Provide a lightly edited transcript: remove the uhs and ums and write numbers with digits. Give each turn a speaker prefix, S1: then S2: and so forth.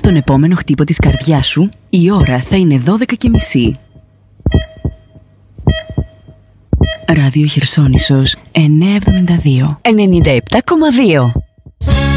S1: τον επόμενο χτύπο της καρδιάς σου, η ώρα θα είναι 12:30. Ράδιο Χερσόνησος 972
S2: 97,2.